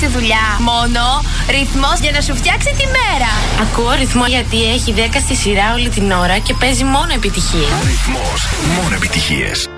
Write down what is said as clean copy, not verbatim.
στη δουλειά. Μόνο Ρυθμός για να σου φτιάξει τη μέρα. Ακούω Ρυθμό γιατί έχει 10 στη σειρά όλη την ώρα και παίζει μόνο επιτυχίες. Ρυθμός, μόνο επιτυχίες.